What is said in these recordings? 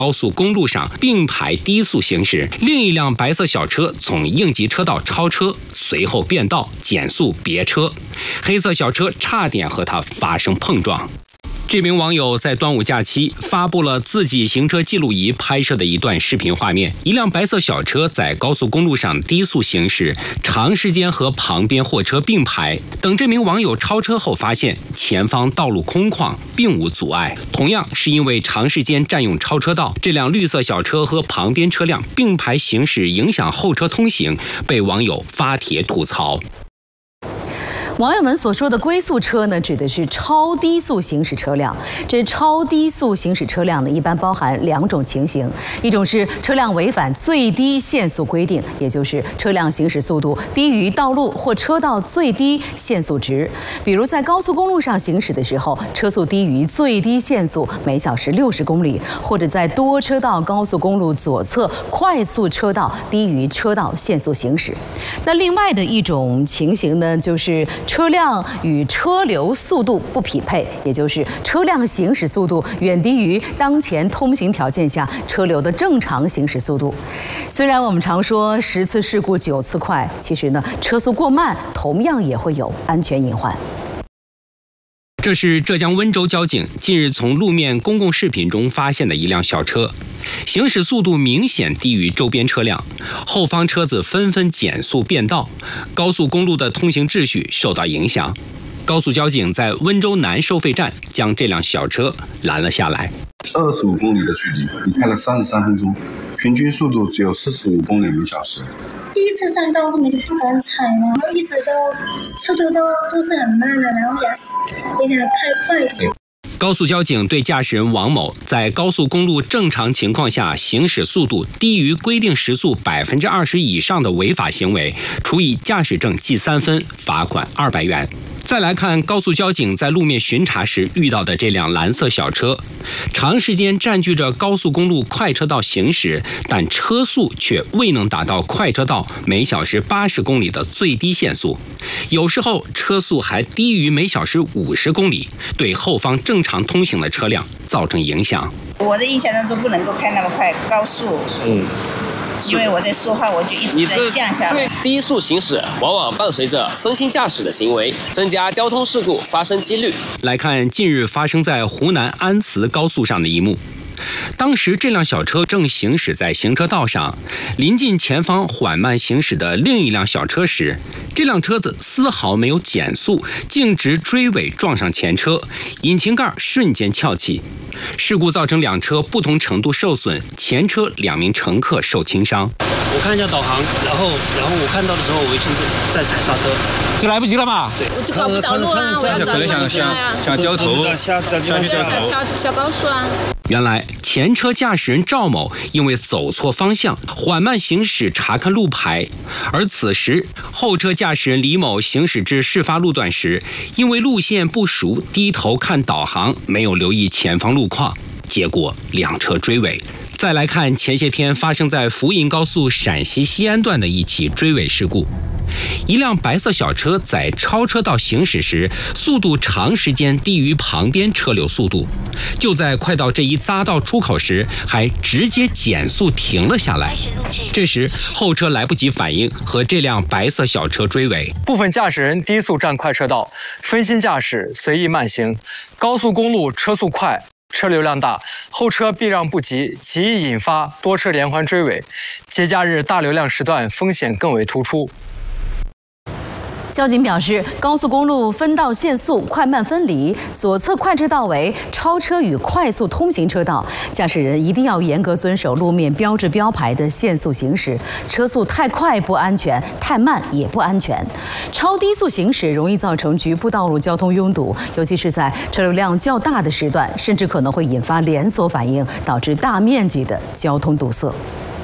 高速公路上并排低速行驶，另一辆白色小车从应急车道超车，随后变道减速别车，黑色小车差点和他发生碰撞。这名网友在端午假期发布了自己行车记录仪拍摄的一段视频画面，一辆白色小车在高速公路上低速行驶，长时间和旁边货车并排。等这名网友超车后，发现前方道路空旷，并无阻碍。同样是因为长时间占用超车道，这辆绿色小车和旁边车辆并排行驶，影响后车通行，被网友发帖吐槽。 网友们所说的龟速车呢，指的是超低速行驶车辆。这超低速行驶车辆呢，一般包含2种情形：一种是车辆违反最低限速规定，也就是车辆行驶速度低于道路或车道最低限速值。比如在高速公路上行驶的时候，车速低于最低限速每小时60公里，或者在多车道高速公路左侧快速车道低于车道限速行驶。那另外的一种情形呢，就是车辆与车流速度不匹配，也就是车辆行驶速度远低于当前通行条件下车流的正常行驶速度。虽然我们常说10次事故9次快，其实呢，车速过慢同样也会有安全隐患。 这是浙江温州交警近日从路面公共视频中发现的一辆小车，行驶速度明显低于周边车辆，后方车子纷纷减速变道，高速公路的通行秩序受到影响。高速交警在温州南收费站将这辆小车拦了下来。 25公里的距离，你开了33分钟，平均速度只有45公里每小时。 第一次上高速没很踩嘛，一直都速度都是很慢的，然后也想开快一点。 高速交警对驾驶人王某在高速公路正常情况下行驶速度低于规定时速20%以上的违法行为，处以驾驶证记3分，罚款200元。再来看高速交警在路面巡查时遇到的这辆蓝色小车，长时间占据着高速公路快车道行驶，但车速却未能达到快车道每小时80公里的最低限速，有时候车速还低于每小时50公里，对后方正常通行的车辆造成影响。 我的印象当中不能够开那么快，高速。因为我在说话，我就一直在降下来。 低速行驶往往伴随着分心驾驶的行为，增加交通事故发生几率。 来看近日发生在湖南安慈高速上的一幕。当时这辆小车正行驶在行车道上，临近前方缓慢行驶的另一辆小车时，这辆车子丝毫没有减速，径直追尾撞上前车，引擎盖瞬间翘起。事故造成2车不同程度受损，前车2名乘客受轻伤。 我看一下导航，然后我看到的时候，我已经在踩刹车， 就来不及了嘛。 对， 我就搞不到路啊，我要找方向呀。 想掉头， 下高速啊。 原来前车驾驶人赵某因为走错方向，缓慢行驶查看路牌，而此时后车驾驶人李某行驶至事发路段时，因为路线不熟，低头看导航，没有留意前方路况，结果2车追尾。再来看前些天发生在福银高速陕西西安段的一起追尾事故。一辆白色小车在超车道行驶时，速度长时间低于旁边车流速度，就在快到这一匝道出口时，还直接减速停了下来。这时后车来不及反应，和这辆白色小车追尾。 部分驾驶人低速占快车道，分心驾驶，随意慢行。高速公路车速快，车流量大，后车避让不及，极易引发多车连环追尾。节假日大流量时段风险更为突出。 交警表示，高速公路分道限速，快慢分离，左侧快车道为超车与快速通行车道，驾驶人一定要严格遵守路面标志标牌的限速行驶，车速太快不安全，太慢也不安全。超低速行驶容易造成局部道路交通拥堵，尤其是在车流量较大的时段，甚至可能会引发连锁反应，导致大面积的交通堵塞。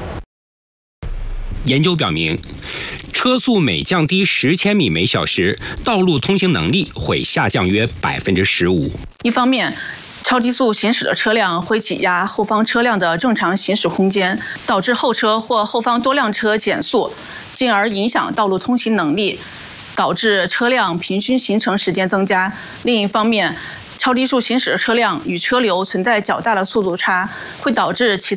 研究表明，车速每降低10千米每小时，道路通行能力会下降约15%。 一方面，超低速行驶的车辆会挤压后方车辆的正常行驶空间，导致后车或后方多辆车减速，进而影响道路通行能力，导致车辆平均行程时间增加。另一方面， 超低速行驶的车辆与车流存在较大的速度差，会导致其